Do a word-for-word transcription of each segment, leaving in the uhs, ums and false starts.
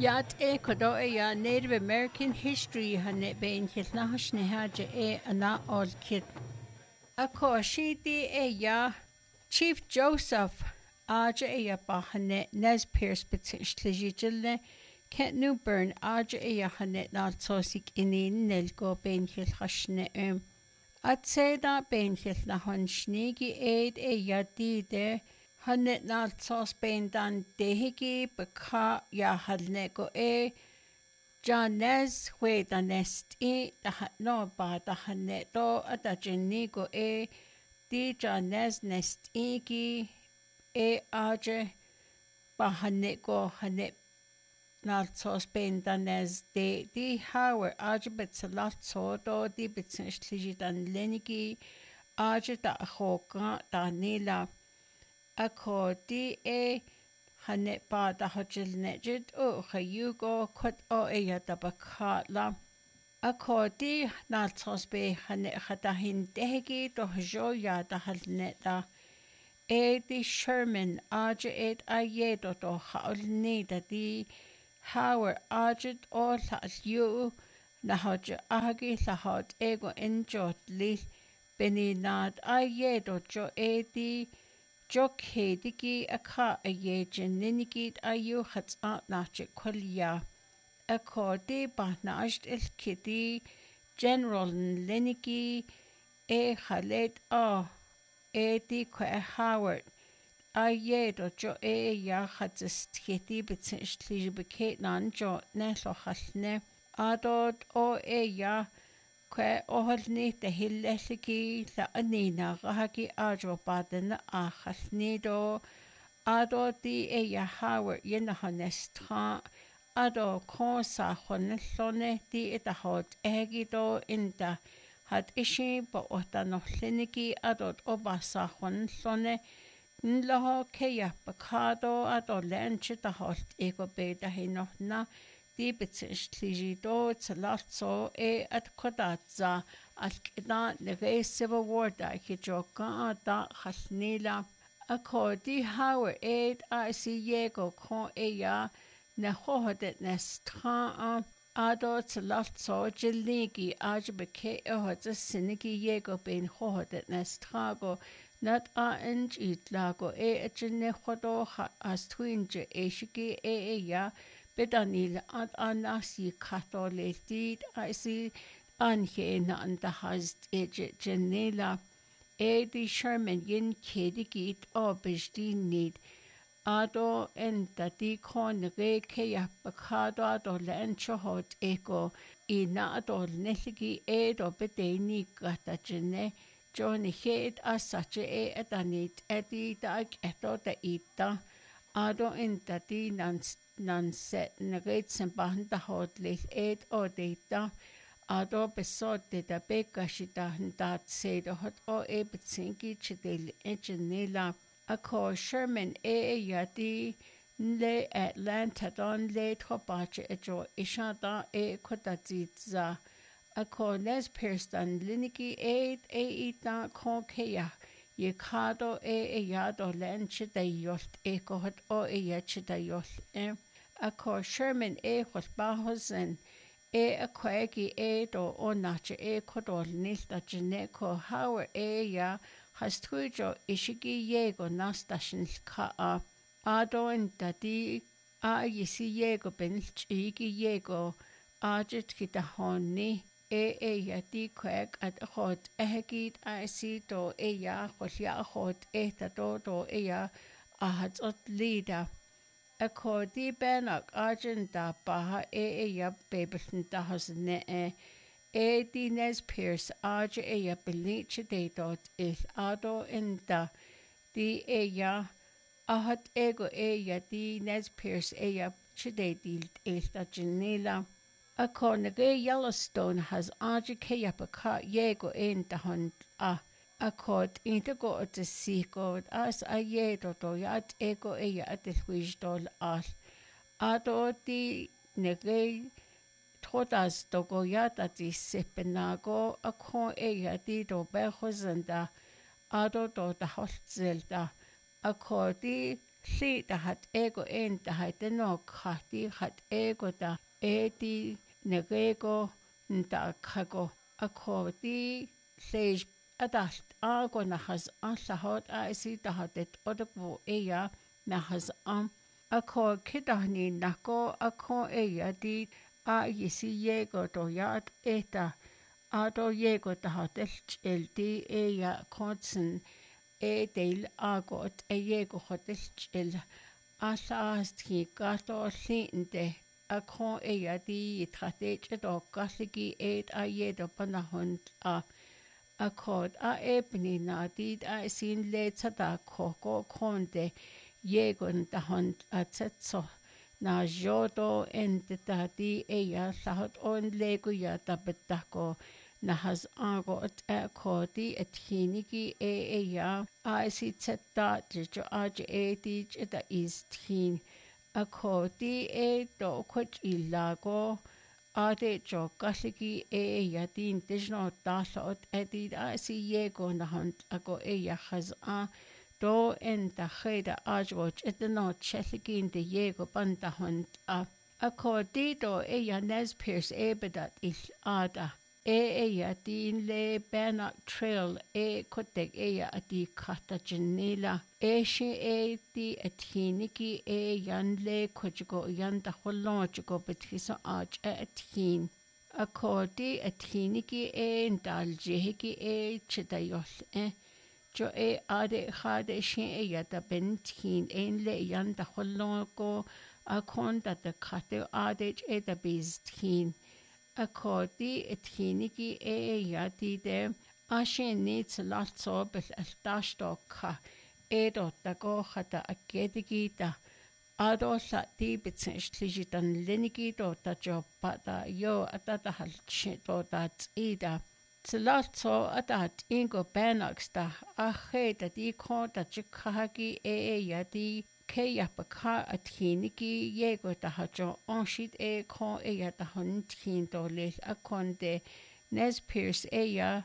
Yat e kodo e ya Native American history hane bein hilnahash nehaja e ana ol kit. Ako ashiti e ya Chief Joseph aja e ya bahane Nez Pierce bitsishlijijilne Kent Newburn aja e ya hane naltosik inin nelgo bein hilhashne um. At seda bein hilnahon shnigi aid e ya di de Hannet naltos bein dan dehigi baka ya halnego e Janez hwe da nest e da no ba da haneto ada jenigo e di Janez nest igi e aje ba hanego hanet naltos bein da nez de di hawer aje betsalat so do di betsinsliji dan lenigi aje da hoka da nila Ako di e hanet ba da hajil nejid o hayugo kut o e yatabakatla. Ako di naltos be hanet hadahin dehegi do hajo yada halneta. E di Sherman aja et ayedo do haulnida di hawer ajid o yu na haja agi lahot ego enjot li beni nad ayedo jo e di Joke digi a ka a yejin ninigid a yu hats at nachit kwalya. A ko de bahnajt il kidi general linigi e khaled a e di kwa Howard. A yedo jo e ya hatsist kiti bitsishli biket nan jo ne lo halne. Adod o e ya Kwe oholni te hillelliki la anina rahaki ajo baden achal nido ado di e ya hawer yenahanestra ado kon sa honellone di etahot egido inda had ishi bo ota no liniki ado oba sa honellone nloho keya bakado ado lenche tahot ego beda hinohna Di bitsishlijido tsalatso e at kodatza alkida neve civil war da kijoka da khalnila ako di hawer ed a si yego kon e ya ne hohodet nestra ado tsalatso jilnigi ajbeke e hodza sinigi yego ben hohodet nestrago nat a enj itlago e ajne khodo as twinje e shiki e e ya Bedanil at anasi katolestid asi anhe na andahast eje genela edi Sherman yin kedigit obishdi need ado enta di kon reke ya bakado ado lenchohot eko ina ado nesigi edo bedeni gata gene John hed asache e edanit edi da eto da ita ado enta di nans nan set nagait sembahan tahot lis ed o data ado besod de da beka shita dat said hot o e betsinki chidel engineer ako Sherman e yati le Atlanta don le tropache ejo ishada e kotatza ako Nez Pierce dan liniki ed e ita konkeya Yekado e e yado lenche da yolt e kohot o e yache da yolt e Ako Sherman e hosbahosen e a kwegi e do o nache e kodol nilta geneko Howard e ya hastrujo ishigi yego nastashin ka a ado en dadi a yisi yego bench igi yego ajet kita honni e e ya di kweg at hot ehegid a si do e ya holia hot e ta do do e ya a hat ot leader Ako di benak arjun da baha e e ya bebeln da hasne e e di Nez Pierce arja e ya beliche de dot is ado in da di e ya ahat ego e ya di Nez Pierce e ya chide di is da genela Ako nage Yellowstone has arja ke ya baka yego in da hon a Akot intago at the seako as a yedo do yat ego e at the wisdol al ado di nege todas dogo yat at the sepenago a con e yati do behozenda ado do da hostelda Ako di Siitä hat ego enta hat no khati hat ego da edi negego nda kago akodi sej adast ago nahas ansahot a sita hatet odopo eya nahas am ako kidahni nako ako eya di a yisi yego do yat eta ado yego da hatet eldi eya konsen e deil agot e jego hotel el asasti gato sinte a con e ya di trate do gasigi e a yedo panahond a a cod a ebni na di a sin le tada koko konde yegon da hond a tsetso na jodo en da di e ya sahot on lego ya da betako na has agot e codi et hinigi e e ya a si tsetta jo aj e di da is tin a codi e do kwat ilago a de jo gasigi e e ya din disno dasot e di a si yego na hand ago e ya has a do en da kheda ajwoch et no chesigi de yego banda hand a a codi do e ya Nez Perce e bedat is ada e e ya din le Bannock Trail e kotek e ya di Cartagena e she e di atiniki e yan le kojigo yan da holon jigo betisa aj e atin a kodi atiniki e ndal jehiki e chidayos e jo e ade khade she e ya da bentin en le yan da holon go a kon da da kate ade e da biztin a codi et hinigi e yadi de ashe needs lots of altastoka edo da go hata a gedigita ado sa di bitsenschlich dan lenigi do da job pata yo atata halche do da ida tlatso atat ingo banaksta a heda di ko da chikagi e yadi ke yapaka athiniki yego da hajo onshit e ko e ya da huntin doles akonde Nez Perce e ya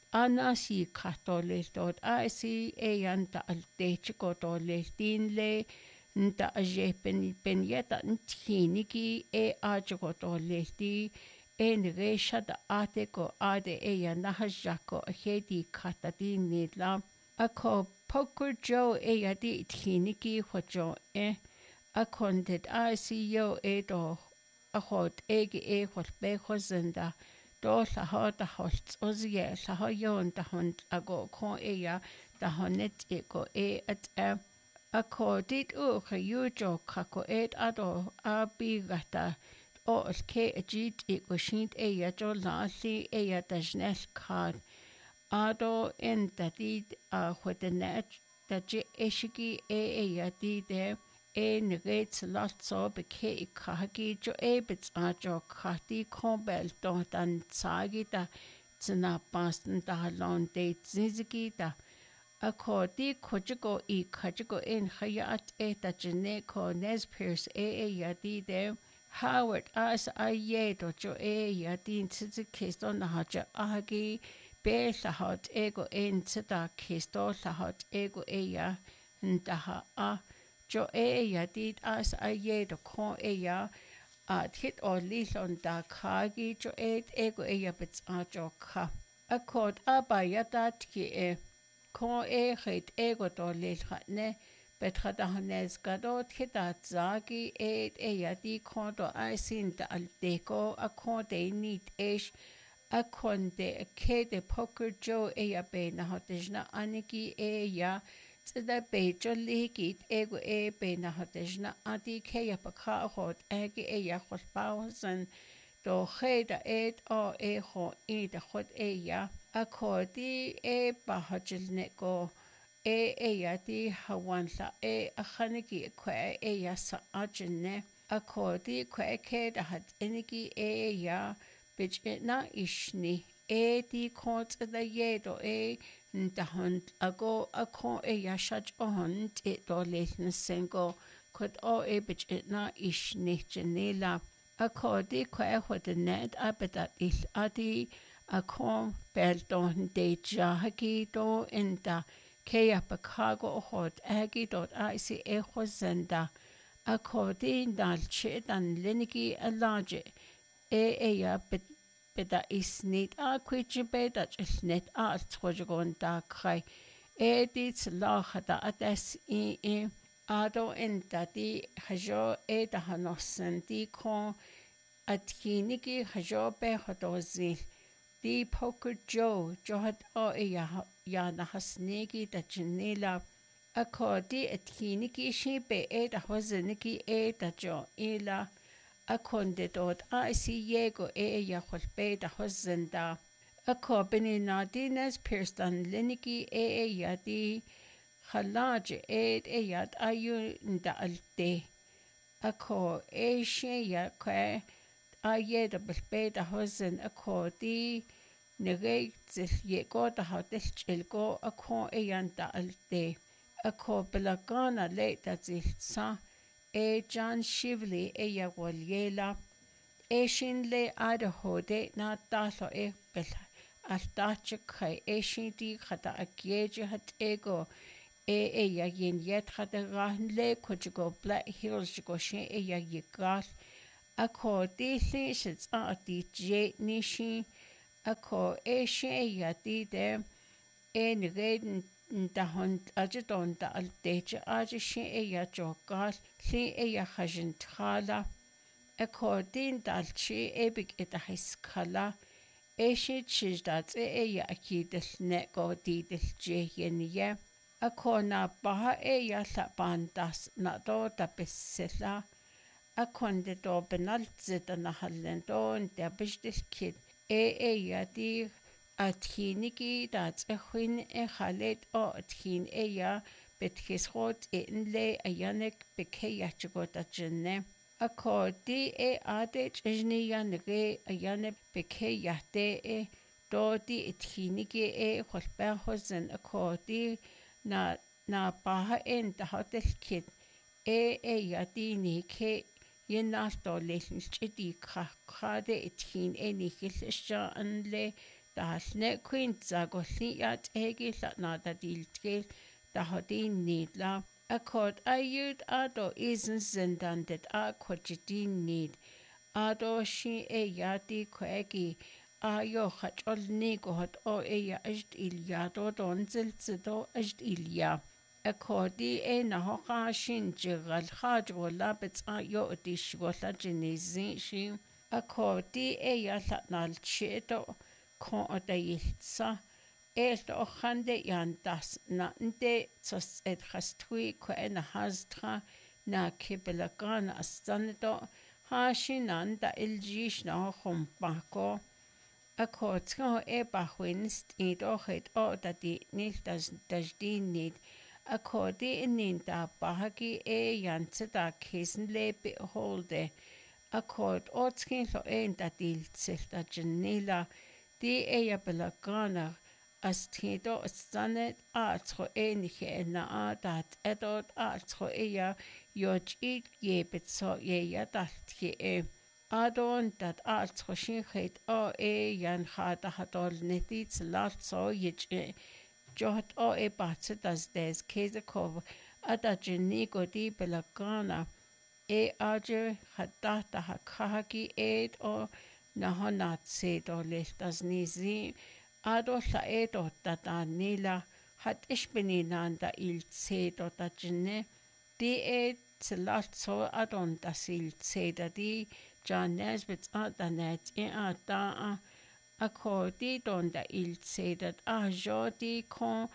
anasi katoles dot a si e yanta altech ko doles din le nta ajepen pen yeta nthiniki e ajo doles di en resha da ate ko ade e ya nahajako hedi katati nidla ako Poker Joe e ya di tiniki hojo e a kondet a si yo e do a hot ege e hot be hozenda do sa hot a hot ozie sa ho yon da hond a go ko e ya da honet e ko e at a a ko dit u ka yu jo ka ko e a do a bi gata o ke a jit e ko shint e ya jo la si e ya da jnes card ado en dadid a huetenet da je eshigi e e yadi de e negets lotso beke i kahagi jo e bits a jo kahti kombel don dan tsagi da tsina bastan da lon de tzizigi da a ko di kojigo i kajigo en hayat e da jene ko Nez Perce e e yadi de Howard as a ye do jo e yadi tzizigi don na haja ahagi be lahot ego en tsita kisto lahot ego eya ndaha a jo eya dit as a ye do ko eya a tit o lison da kagi jo et ego eya bits a jo ka a kod a ba yata tki e ko e het ego do lilhatne betra da hanes gado tita zagi et eya di ko do a sin da al deko a ko de nit esh a konde a kede Poker Joe e ya be na hotejna aniki e ya tsda be joliki ego e be na hotejna adi ke ya pakha hot ege e ya khospausen do kheda et o e ho e da hot e ya a kodi e ba hojilne go e e ya di hawansa e a khaniki kwe e ya sa ajne a kodi kwe ke da hat eniki e ya Bich na ishni e di kont da yedo e nda hond ago a ko e yashaj on it do lesn singo kod o e bich na ishni janela a ko di ko e hod net abedat is adi a ko bel don de jahagi do inda Kea Pakago hot agi dot icy echo zenda. A cordin dal chit and liniki a large e ea beda is neat a quitch beda just net art trojagon da cry. E dits lachada at s e e ado in dadi hajo e da hanosen di con at hiniki hajo be hodozil. Di poker Joe, Johat o ya ya na hasnegi da janela. A cordi at hiniki she be e da hoseniki e da jo ela. A conde dot I see yego e ya be da hosenda. A corbini nardines pirstan liniki e ya di halage e e yat ayu nda alte. A co e she ya que a ye da be da hosen a cordi. Nere zil yego da hotel chilgo a con e yanta alte. A co belagana le da zil sa e John Shively e ya walyela. E shin le ada hode na dalo e bel al dacha kai e shin di khata a gieje hat ego e e ya yin yet khata rahan le kujigo Black Hills go shin e ya yigal. A co di li shits a di je nishin. A co e she ya di de e nigeden da hond ajidon da al deje aje she e ya jogal li e ya hajin thala. A co din dal chi e big e da hiskala e she chiz dat e e ya akidel ne go di del je yen ye. A co na baha e ya la bandas na do da besela. A conde do benaltze da na halendo der bestil kid. E e ya di at hinigi dat e chwin e chalet o at hin e ya betchis rot e in le a yanek beke yachigo da jenne. A co di e ade chijni yanege a yanek beke yate e do di et hinigi e chwalber hosen a co di na na baha en da hotel kid. E e ya di ni ke yen nalto lechn chidi khade ethin enichil sha anle da ne queen zago li at egi na da diltge da hodin nidla a cod ayud ado isn zendan det a quotidin need ado shi e yati kwegi a yo khachol ni go hot o e ya ist ilyado don zilzido ist ilya. A cordi e na hoka shin jigal haj wala bits a yo dish wala jinizi shi. A cordi e ya latnal cheto con o da yitsa. E to khande yan das na nde tos et khastui ko en haztra na kibelagan astanedo ha shinan da iljish na khompako. A cortko e bahwinst i do het o da di nil das dajdin need. A cordi in da bahagi e yantse da kisen lebe holde. A cord otskin lo ein da diltsil da janila di e ya belagana as tido stanet a tro enige na a dat edot a tro e ya yoj it ye betso ye ya dat e adon dat a tro shin het o e yan khada hatol netits lat so ye Jot o e batse das des Käsekov ada jenigo di belagana e aje hadata hakahaki ed o nahonat se do das nizi ado la edo tata nila hat ich beninanda il se do da jene di e tselatso adon das il se da di janes bit ada net e ada a cordi donda il sedat a jodi con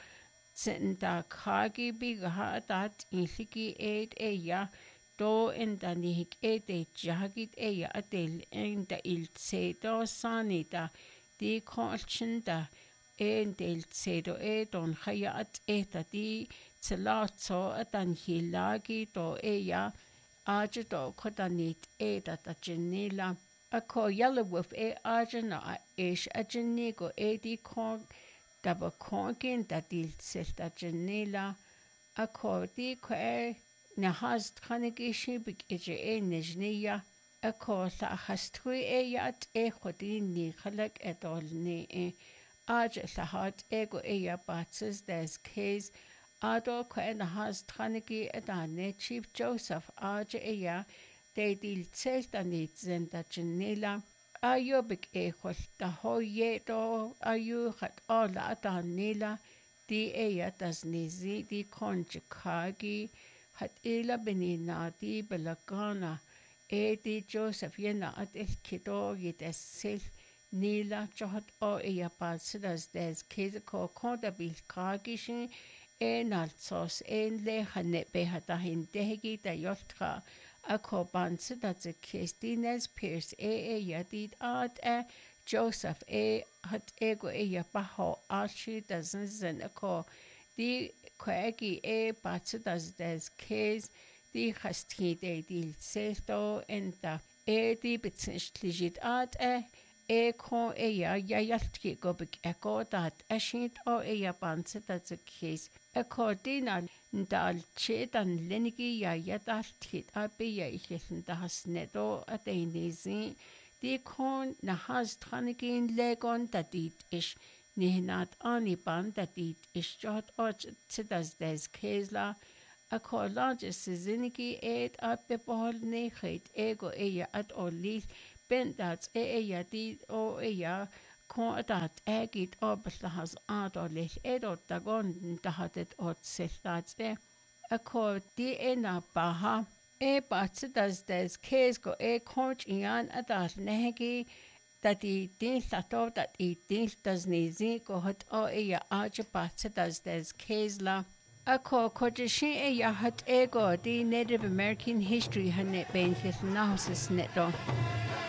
senda kagi biga dat iliki ed eya do in da nik ede jagit eya adel in da il sedo sanita di colchinda en del sedo e don hayat eta di tselazzo adan hilagi do eya aja do kodanit eda da genila. A co yellow with e ajana ish a jenigo e di con daba conkin da dil silta janela a co di que na has tranigishi big ije e nijniya a co sa has tui e yat e chodin ni khalak etol ni e Aja lahat ego eya batzes des case ado kwen has tranigi edane Chief Joseph aja eya de dil zeltanit zenda genela ayobik echol da hoyedo ayu hat ola adanila di eya das nizi di konjikagi hat ila benina di belagana e di Joseph yena at el kido yides sil Nila johot o eya palsidas des kezako konda bil kagishin en altsos en le hane behata hindegi da yotra ako bansida ze Christines Pierce e e yadid ad e Joseph e hat ego eya baho alshi dazen zen ako di kwegi e batsidas des kez di hasti de dil selto en da e di bitsishligit ad e e kon eya yayaltki gobik eko dat eshit o eya banse dat ze kes eko dina ndal chetan lenigi ya yadaltki abi ya ichel das nedo adenisi di kon na has tranigin legon dadit ish nihnat ani ban dadit ish jot och tsidas des kesla eko large siziniki et abi bol nechet ego eya at olis Ben dat e eya di o eya kon dat egit oblahas adolich edot dagon dahatet ot seltat e ako di ena baha e bats das des kesko e konch ian adal nehegi dat i din lato dat i din das nizi ko hot o eya aja bats das des kesla ako kojishi eya hat ego di Native American history hanet ben nahus neto